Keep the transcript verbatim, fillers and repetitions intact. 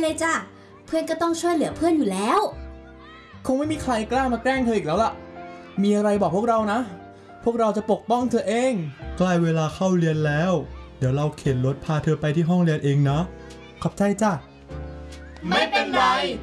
เลยจ้ะเพื่อนก็ต้องช่วยเหลือเพื่อนอยู่แล้วคงไม่มีใครกล้ามาแกล้งเธออีกแล้วล่ะมีอะไรบอกพวกเรานะพวกเราจะปกป้องเธอเองใกล้เวลาเข้าเรียนแล้วเดี๋ยวเราเข็นรถพาเธอไปที่ห้องเรียนเองนะขอบใจจ้ะไม่เป็นไร